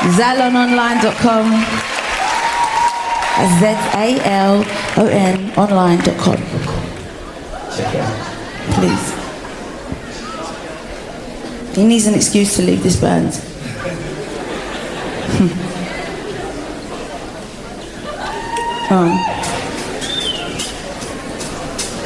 Zalononline.com. ZALON online.com. Check it out. Please. He needs an excuse to leave this band. Go on.